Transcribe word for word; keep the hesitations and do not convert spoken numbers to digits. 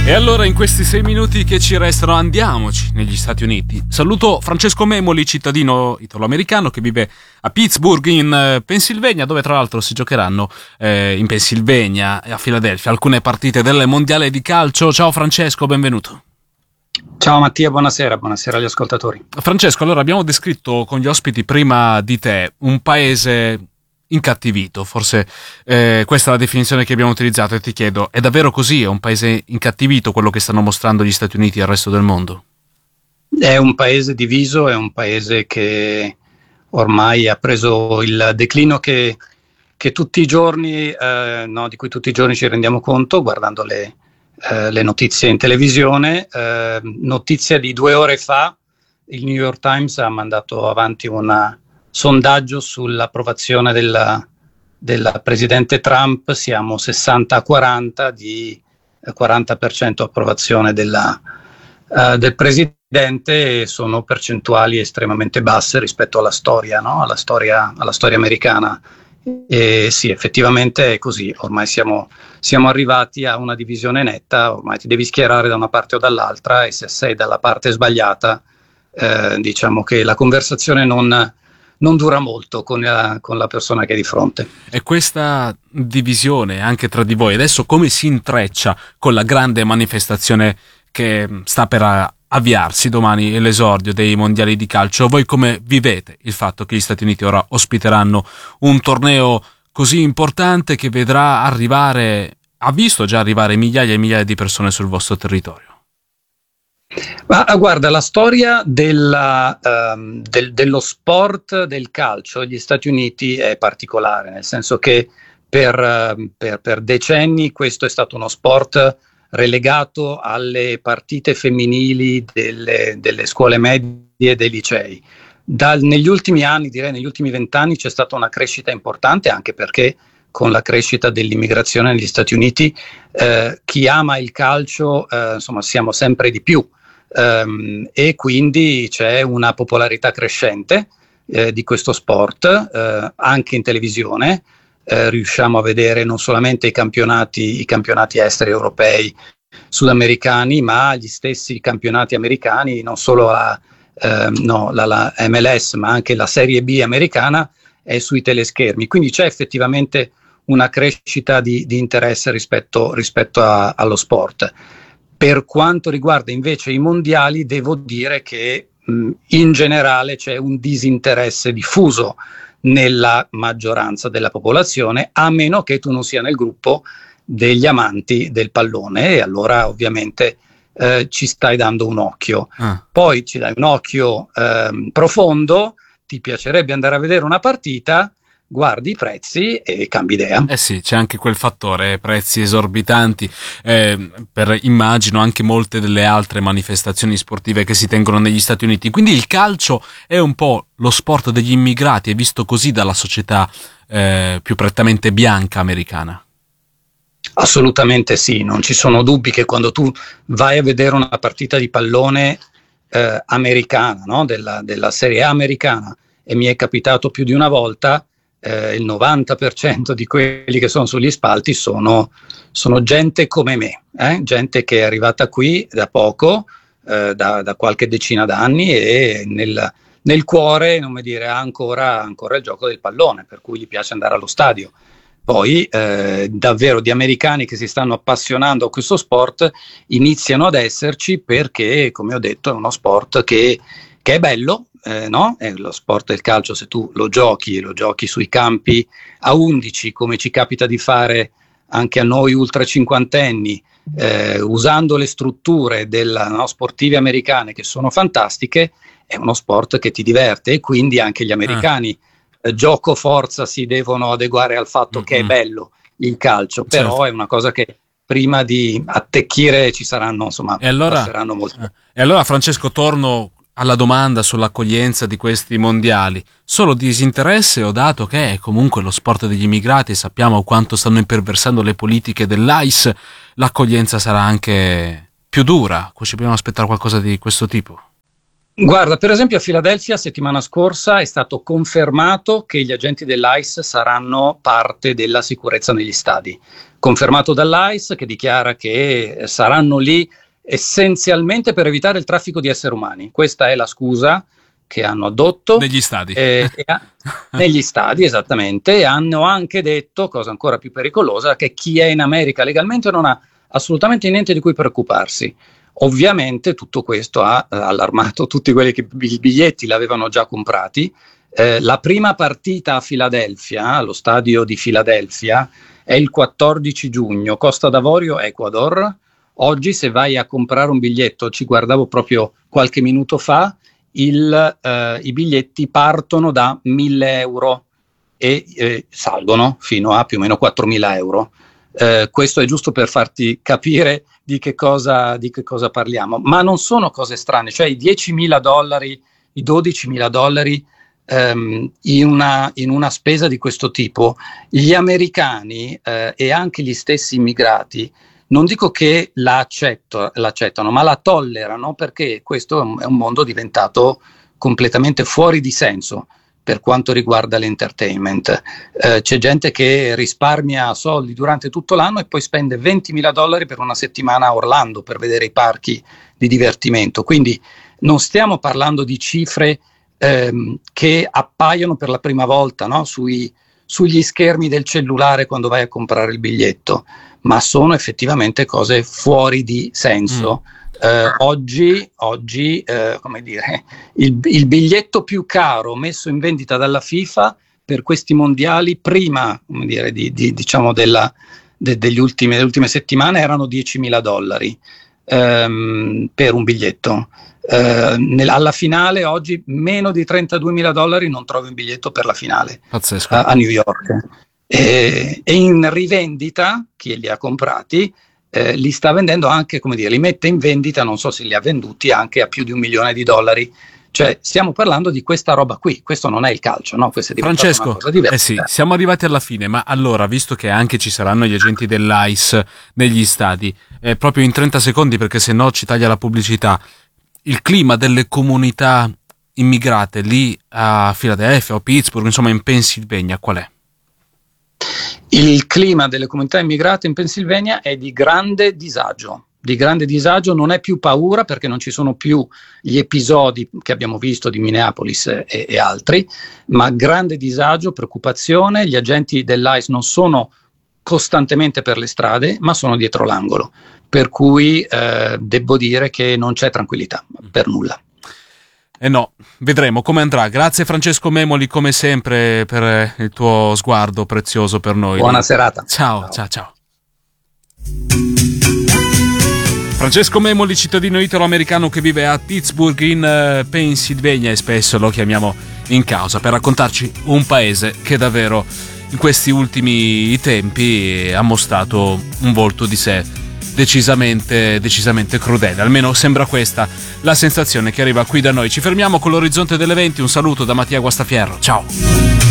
E allora in questi sei minuti che ci restano andiamoci negli Stati Uniti. Saluto Francesco Memoli, cittadino italo-americano che vive a Pittsburgh in eh, Pennsylvania, dove tra l'altro si giocheranno eh, in Pennsylvania e a Filadelfia alcune partite del mondiale di calcio. Ciao Francesco, benvenuto. Ciao Mattia, buonasera, buonasera agli ascoltatori. Francesco, allora abbiamo descritto con gli ospiti prima di te un paese incattivito, forse eh, questa è la definizione che abbiamo utilizzato, e ti chiedo, è davvero così? È un paese incattivito quello che stanno mostrando gli Stati Uniti al resto del mondo? È un paese diviso, è un paese che ormai ha preso il declino che, che tutti i giorni, eh, no, di cui tutti i giorni ci rendiamo conto guardando le, eh, le notizie in televisione. Eh, notizia di due ore fa, il New York Times ha mandato avanti una sondaggio sull'approvazione della, della presidente Trump. Siamo sessanta a quaranta, di quaranta per cento approvazione della, uh, del presidente, e sono percentuali estremamente basse rispetto alla storia, no? alla storia, alla storia americana. E sì, effettivamente è così, ormai siamo, siamo arrivati a una divisione netta, ormai ti devi schierare da una parte o dall'altra, e se sei dalla parte sbagliata, eh, diciamo che la conversazione non non dura molto con la, con la persona che è di fronte. E questa divisione anche tra di voi adesso come si intreccia con la grande manifestazione che sta per avviarsi domani, l'esordio dei mondiali di calcio? Voi come vivete il fatto che gli Stati Uniti ora ospiteranno un torneo così importante che vedrà arrivare, ha visto già arrivare migliaia e migliaia di persone sul vostro territorio? Ma guarda, la storia della, um, del, dello sport del calcio negli Stati Uniti è particolare, nel senso che per, uh, per, per decenni questo è stato uno sport relegato alle partite femminili delle, delle scuole medie e dei licei. Dal, negli ultimi anni, direi negli ultimi vent'anni, c'è stata una crescita importante, anche perché con la crescita dell'immigrazione negli Stati Uniti eh, chi ama il calcio, eh, insomma, siamo sempre di più. Um, e quindi c'è una popolarità crescente eh, di questo sport, eh, anche in televisione. Eh, riusciamo a vedere non solamente i campionati, i campionati esteri europei, sudamericani, ma gli stessi campionati americani, non solo la, eh, no, la, la M L S, ma anche la Serie B americana è sui teleschermi. Quindi c'è effettivamente una crescita di, di interesse rispetto, rispetto a, allo sport. Per quanto riguarda invece i mondiali, devo dire che mh, in generale c'è un disinteresse diffuso nella maggioranza della popolazione, a meno che tu non sia nel gruppo degli amanti del pallone, e allora ovviamente eh, ci stai dando un occhio. Ah. Poi ci dai un occhio eh, profondo, ti piacerebbe andare a vedere una partita, guardi i prezzi e cambi idea. Eh sì, c'è anche quel fattore, prezzi esorbitanti, eh, per immagino anche molte delle altre manifestazioni sportive che si tengono negli Stati Uniti. Quindi il calcio è un po' lo sport degli immigrati, è visto così dalla società eh, più prettamente bianca americana? Assolutamente sì, non ci sono dubbi che quando tu vai a vedere una partita di pallone eh, americana, no? della, della Serie A americana, e mi è capitato più di una volta, Eh, il novanta per cento di quelli che sono sugli spalti sono, sono gente come me, eh? gente che è arrivata qui da poco, eh, da, da qualche decina d'anni, e nel, nel cuore, non mi dire, ha ancora, ancora il gioco del pallone, per cui gli piace andare allo stadio. Poi eh, davvero di americani che si stanno appassionando a questo sport iniziano ad esserci, perché, come ho detto, è uno sport che, che è bello. Eh, no? È lo sport del calcio, se tu lo giochi e lo giochi sui campi a undici, come ci capita di fare anche a noi ultra cinquantenni, eh, usando le strutture della, no, sportive americane, che sono fantastiche, è uno sport che ti diverte, e quindi anche gli americani ah. eh, gioco forza si devono adeguare al fatto mm-hmm. che è bello il calcio, però certo. È una cosa che prima di attecchire ci saranno, insomma, e allora, passeranno molti. Eh, e allora Francesco, torno alla domanda sull'accoglienza di questi mondiali. Solo disinteresse, o dato che è comunque lo sport degli immigrati e sappiamo quanto stanno imperversando le politiche dell'I C E, l'accoglienza sarà anche più dura? Ci dobbiamo aspettare qualcosa di questo tipo? Guarda, per esempio a Filadelfia settimana scorsa è stato confermato che gli agenti dell'ICE saranno parte della sicurezza negli stadi. Confermato dall'ICE che dichiara che saranno lì essenzialmente per evitare il traffico di esseri umani. Questa è la scusa che hanno addotto. Negli stadi. Eh, e a- negli stadi, esattamente. E hanno anche detto, cosa ancora più pericolosa, che chi è in America legalmente non ha assolutamente niente di cui preoccuparsi. Ovviamente tutto questo ha eh, allarmato tutti quelli che i biglietti l'avevano già comprati. Eh, la prima partita a Filadelfia, allo stadio di Filadelfia, è il quattordici giugno, Costa d'Avorio, Ecuador. Oggi se vai a comprare un biglietto, ci guardavo proprio qualche minuto fa, il, eh, i biglietti partono da mille euro e eh, salgono fino a più o meno quattromila euro. Eh, questo è giusto per farti capire di che cosa, di che cosa parliamo, ma non sono cose strane, cioè i diecimila dollari, i dodicimila dollari ehm, in, una, in una spesa di questo tipo, gli americani eh, e anche gli stessi immigrati non dico che la accetto, l'accettano, ma la tollerano, perché questo è un, è un mondo diventato completamente fuori di senso per quanto riguarda l'entertainment. Eh, c'è gente che risparmia soldi durante tutto l'anno e poi spende ventimila dollari per una settimana a Orlando per vedere i parchi di divertimento. Quindi non stiamo parlando di cifre ehm, che appaiono per la prima volta, no? Sui, sugli schermi del cellulare quando vai a comprare il biglietto, ma sono effettivamente cose fuori di senso. Mm. Eh, oggi, oggi eh, come dire, il, il biglietto più caro messo in vendita dalla FIFA per questi mondiali prima, come dire, di, di, diciamo della, de, degli ultimi, delle ultime settimane erano diecimila dollari ehm, per un biglietto. Eh, nel, alla finale oggi meno di trentaduemila dollari non trovi un biglietto per la finale. Pazzesco. a, a New York. E, e in rivendita chi li ha comprati Eh, li sta vendendo anche, come dire, li mette in vendita, non so se li ha venduti anche a più di un milione di dollari. Cioè stiamo parlando di questa roba qui, questo non è il calcio, no? Questo è Francesco, una cosa diversa. Eh sì, siamo arrivati alla fine, ma allora, visto che anche ci saranno gli agenti dell'ICE negli stadi, eh, proprio in trenta secondi, perché se no ci taglia la pubblicità, il clima delle comunità immigrate lì a Filadelfia o Pittsburgh, insomma in Pennsylvania, qual è? Il clima delle comunità immigrate in Pennsylvania è di grande disagio, di grande disagio, non è più paura perché non ci sono più gli episodi che abbiamo visto di Minneapolis e, e altri, ma grande disagio, preoccupazione. Gli agenti dell'ICE non sono costantemente per le strade, ma sono dietro l'angolo, per cui eh, devo dire che non c'è tranquillità per nulla. Eh no, vedremo come andrà. Grazie Francesco Memoli, come sempre, per il tuo sguardo prezioso per noi. Buona serata. Ciao, ciao, ciao. Francesco Memoli, cittadino italo-americano che vive a Pittsburgh in uh, Pennsylvania, e spesso lo chiamiamo in causa per raccontarci un paese che davvero in questi ultimi tempi ha mostrato un volto di sé decisamente, decisamente crudele. Almeno sembra questa la sensazione che arriva qui da noi. Ci fermiamo con l'orizzonte delle venti. Un saluto da Mattia Guastafierro. Ciao.